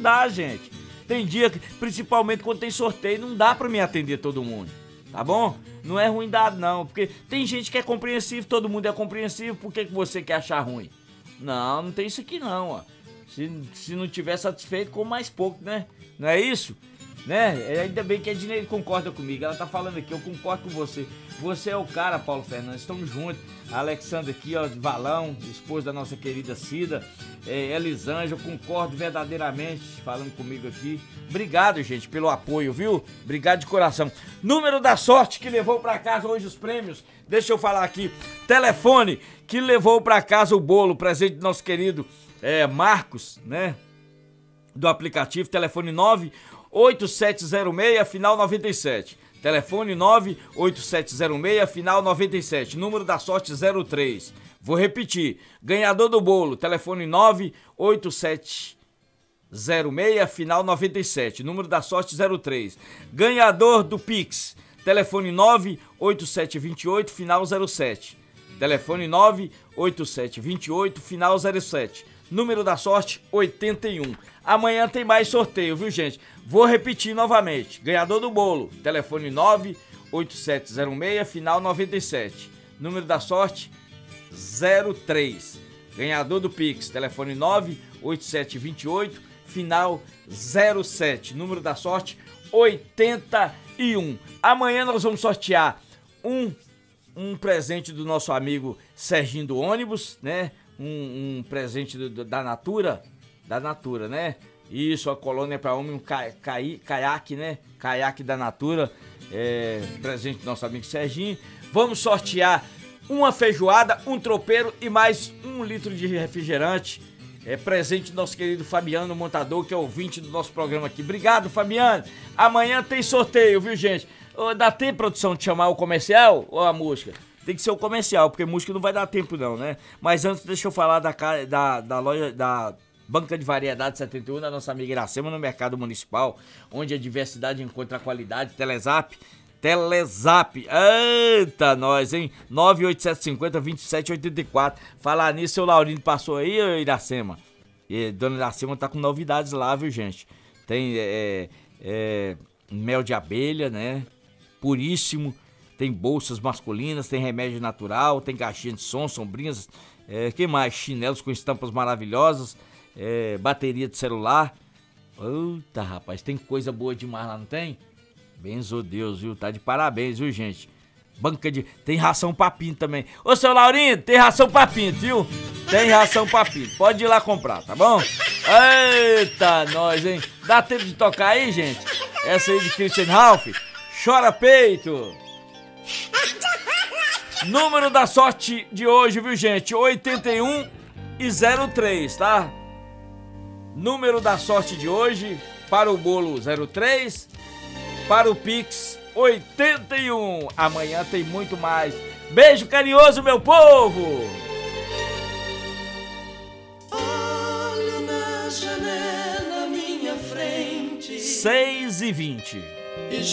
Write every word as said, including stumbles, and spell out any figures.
dá, gente. Tem dia, que, principalmente quando tem sorteio, não dá pra me atender todo mundo, tá bom? Não é ruim dado não, porque tem gente que é compreensivo, todo mundo é compreensivo, por que, que você quer achar ruim? Não, não tem isso aqui não, ó. Se, se não tiver satisfeito, com mais pouco, né? Não é isso? Né? Ainda bem que a Edneide concorda comigo, ela tá falando aqui, eu concordo com você. Você é o cara, Paulo Fernandes, estamos juntos. A Alexandra aqui, ó, de Valão, esposa da nossa querida Cida, é, Elisângela, eu concordo verdadeiramente, falando comigo aqui. Obrigado, gente, pelo apoio, viu? Obrigado de coração. Número da sorte que levou pra casa hoje os prêmios, deixa eu falar aqui. Telefone que levou pra casa o bolo, presente do nosso querido é, Marcos, né? Do aplicativo, telefone nove oito sete zero seis, final noventa e sete. Telefone nove oito sete zero seis, final noventa e sete. Número da sorte zero três. Vou repetir. Ganhador do bolo, telefone nove oito sete zero seis, final noventa e sete. Número da sorte zero três. Ganhador do Pix, telefone nove oito sete dois oito, final zero sete. Telefone nove oito sete dois oito, final zero sete. Número da sorte oitenta e um. Amanhã tem mais sorteio, viu, gente? Vou repetir novamente. Ganhador do bolo, telefone nove oito sete zero seis, final noventa e sete. Número da sorte zero três. Ganhador do Pix, telefone nove oito sete dois oito, final zero sete. Número da sorte oitenta e um. Amanhã nós vamos sortear um, um presente do nosso amigo Serginho do ônibus, né? Um, um presente do, do, da Natura, da Natura, né? Isso, a colônia para homem, um ca, cai, caiaque, né? Caiaque da Natura, é, presente do nosso amigo Serginho. Vamos sortear uma feijoada, um tropeiro e mais um litro de refrigerante. É presente do nosso querido Fabiano Montador, que é ouvinte do nosso programa aqui. Obrigado, Fabiano. Amanhã tem sorteio, viu, gente? Dá tempo, produção, de chamar o comercial ou a música? Tem que ser o comercial, porque música não vai dar tempo não, né? Mas antes, deixa eu falar da, da, da loja, da Banca de Variedade setenta e um, da nossa amiga Iracema, no Mercado Municipal, onde a diversidade encontra a qualidade. Telezap, Telezap, eita nós, hein? nove oito sete cinco zero, dois sete oito quatro. Falar nisso, seu Laurindo passou aí, Iracema? E dona Iracema tá com novidades lá, viu, gente? Tem é, é, mel de abelha, né? Puríssimo. Tem bolsas masculinas, tem remédio natural, tem caixinha de som, sombrinhas, é, que mais? Chinelos com estampas maravilhosas, é, bateria de celular. Eita, rapaz, tem coisa boa demais lá, não tem? Benzo Deus, viu? Tá de parabéns, viu, gente? Banca de... Tem ração pra pinto também. Ô, seu Laurindo, tem ração pra pinto, viu? Tem ração pra pinto. Pode ir lá comprar, tá bom? Eita, nós, hein? Dá tempo de tocar aí, gente? Essa aí de Christian Ralph. Chora peito. Número da sorte de hoje, viu, gente? oitenta e um e zero três, tá? Número da sorte de hoje para o bolo zero três, para o Pix oitenta e um. Amanhã tem muito mais. Beijo carinhoso, meu povo! Olho na janela, minha frente. seis e vinte.